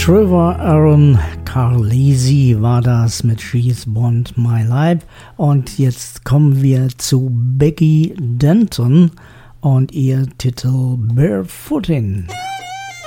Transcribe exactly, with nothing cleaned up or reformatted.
Trevor Aaron Carlesi war das mit She's Bond My Life. Und jetzt kommen wir zu Becky Denton und ihr Titel Barefootin'.